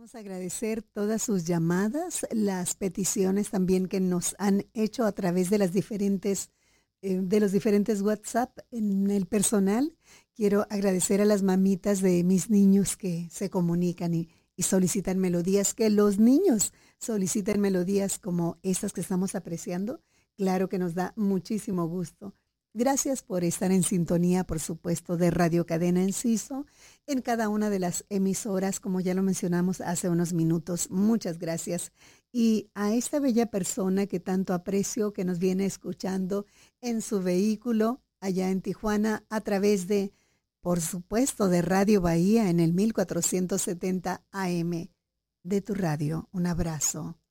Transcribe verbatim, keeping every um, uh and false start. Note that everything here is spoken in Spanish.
Queremos agradecer todas sus llamadas, las peticiones también que nos han hecho a través de las diferentes eh, de los diferentes WhatsApp en el personal. Quiero agradecer a las mamitas de mis niños que se comunican y, y solicitan melodías, que los niños soliciten melodías como estas que estamos apreciando. Claro que nos da muchísimo gusto. Gracias por estar en sintonía, por supuesto, de Radio Cadena Enciso, en cada una de las emisoras, como ya lo mencionamos hace unos minutos. Muchas gracias. Y a esta bella persona que tanto aprecio, que nos viene escuchando en su vehículo allá en Tijuana, a través de, por supuesto, de Radio Bahía en el mil cuatrocientos setenta A M, de tu radio. Un abrazo.